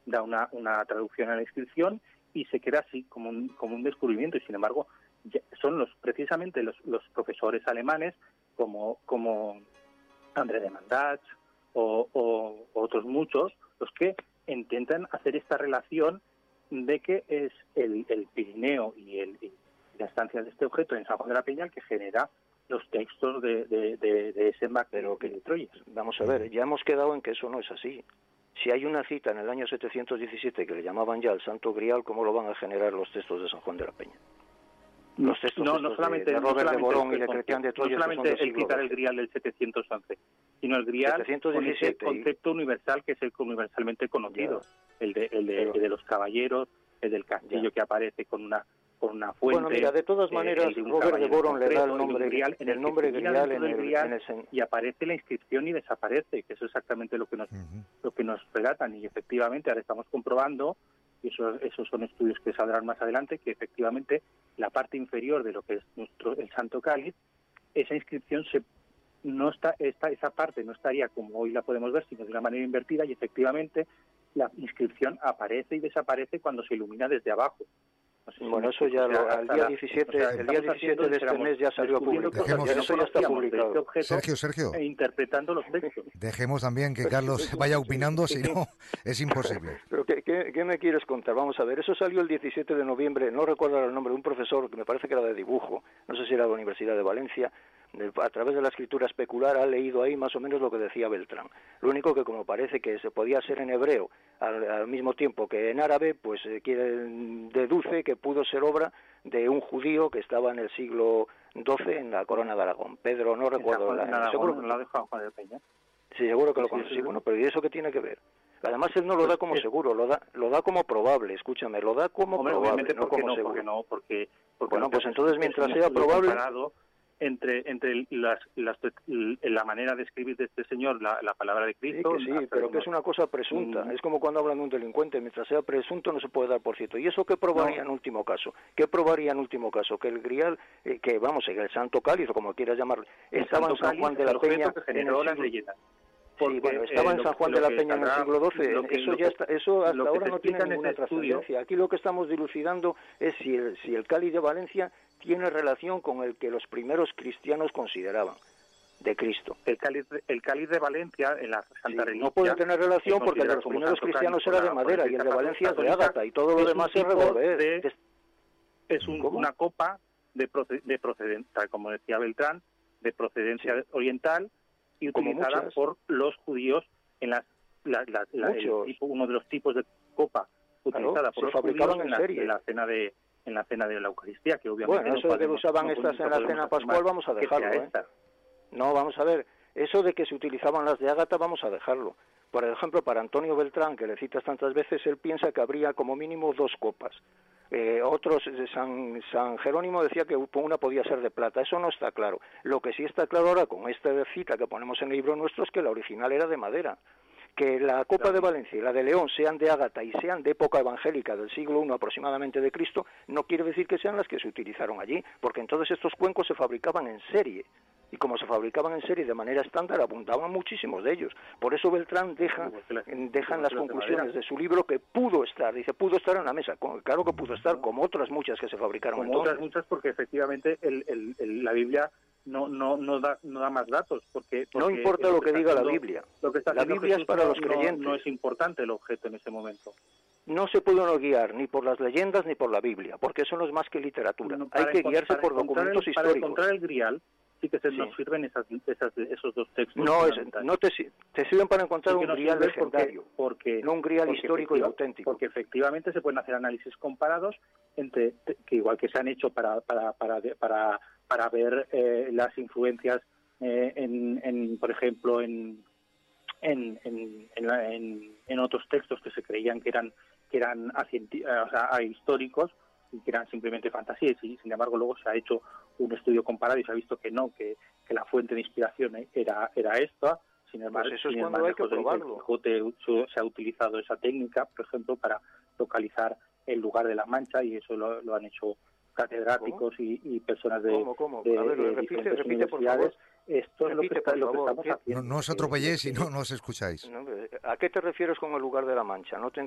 da una traducción a la inscripción y se queda así como un descubrimiento. Y sin embargo, son precisamente los profesores alemanes como André de Mandach o otros muchos los que intentan hacer esta relación de que es el Pirineo y la estancia de este objeto en San Juan de la Peña el que genera los textos de ese Macbeth de Troyes. Vamos a ver, ya hemos quedado en que eso no es así. Si hay una cita en el año 717 que le llamaban ya el Santo Grial, ¿cómo lo van a generar los textos de San Juan de la Peña? Los textos no solamente de Robert de Borón y de Cretien de Troyes, no solamente el citar el Grial del 711, sino el Grial 717, con ese concepto universal que es el universalmente conocido, el de los caballeros, el del castillo que aparece con una fuente. Bueno, mira, de todas maneras, Robert de Borón le da el nombre Grial en el y aparece la inscripción y desaparece, que eso es exactamente lo que nos relatan. Y efectivamente ahora estamos comprobando, y esos son estudios que saldrán más adelante, que efectivamente la parte inferior de lo que es el Santo Cáliz, esa inscripción esa parte no estaría como hoy la podemos ver, sino de una manera invertida, y efectivamente la inscripción aparece y desaparece cuando se ilumina desde abajo. Bueno, eso ya el día 17 de este mes ya salió público. Eso ya está publicado. Sergio. Interpretando los textos. Dejemos también que Carlos vaya opinando, si no es imposible. Pero ¿qué me quieres contar? Vamos a ver, eso salió el 17 de noviembre, no recuerdo el nombre de un profesor que me parece que era de dibujo, no sé si era de la Universidad de Valencia, a través de la escritura especular ha leído ahí más o menos lo que decía Beltrán. Lo único que como parece que se podía ser en hebreo al mismo tiempo que en árabe, pues deduce que pudo ser obra de un judío que estaba en el siglo XII en la corona de Aragón. Pedro, no recuerdo. Seguro que lo ha dejado Juan de Peña. Sí, seguro que lo conocí. Sí, bueno, pero ¿y eso qué tiene que ver? Además él no lo da como seguro, lo da como probable, escúchame, lo da como probable, no como seguro. Porque bueno, pues entonces mientras sea probable entre la manera de escribir de este señor la palabra de Cristo. Sí, pero que es una cosa presunta. Es como cuando hablan de un delincuente, mientras sea presunto no se puede dar por cierto. ¿Y eso qué probaría en último caso? ¿Qué probaría en último caso? Que el Grial, el Santo Cáliz, o como quieras llamarlo, estaba en San Juan de la Peña que generó las leyendas. Sí, bueno, estaba en San Juan de la Peña en el siglo XII, eso hasta ahora no tiene ninguna trascendencia. Aquí lo que estamos dilucidando es si el Cáliz de Valencia tiene relación con el que los primeros cristianos consideraban de Cristo. El cáliz de Valencia en la Santa Reliquia no puede tener relación porque el de los primeros cristianos era de madera y el de Valencia es de ágata y todo lo demás es revolver. Es una copa de procedencia, como decía Beltrán, de procedencia oriental y utilizada por los judíos en uno de los tipos de copa utilizada por los judíos en la cena de la Eucaristía, que obviamente bueno, eso de que usaban estas en la cena pascual vamos a dejarlo, No, vamos a ver, eso de que se utilizaban las de ágata vamos a dejarlo. Por ejemplo, para Antonio Beltrán, que le citas tantas veces, él piensa que habría como mínimo 2 copas. Otros, San Jerónimo decía que una podía ser de plata, eso no está claro. Lo que sí está claro ahora con esta cita que ponemos en el libro nuestro es que la original era de madera. Que la copa de Valencia y la de León sean de ágata y sean de época evangélica del siglo I aproximadamente de Cristo, no quiere decir que sean las que se utilizaron allí, porque entonces estos cuencos se fabricaban en serie. Y como se fabricaban en serie de manera estándar, abundaban muchísimos de ellos. Por eso Beltrán deja en las conclusiones de su libro que pudo estar en la mesa. Claro que pudo estar, como otras muchas que se fabricaron entonces. Como otras muchas, porque efectivamente la Biblia no da más datos. Porque no importa lo que diga la Biblia. La Biblia es para los creyentes. No es importante el objeto en ese momento. No se puede uno guiar ni por las leyendas ni por la Biblia, porque eso no es más que literatura. Hay que guiarse por documentos históricos. Para encontrar el Grial, sí que nos sirven esos 2 textos. No te sirven para encontrar un Grial legendario, no un Grial histórico y auténtico. Porque efectivamente se pueden hacer análisis comparados entre que igual que se han hecho para ver las influencias por ejemplo en otros textos que se creían que eran históricos y que eran simplemente fantasías, y sin embargo luego se ha hecho un estudio comparado y se ha visto que no, que la fuente de inspiración era esta. Sin embargo, pues eso es cuando hay que probarlo. Se ha utilizado esa técnica, por ejemplo, para localizar el lugar de la Mancha, y eso lo han hecho catedráticos y personas de diferentes universidades. Esto es lo que estamos haciendo. No os atropelléis y no os escucháis. ¿A qué te refieres con el lugar de la Mancha?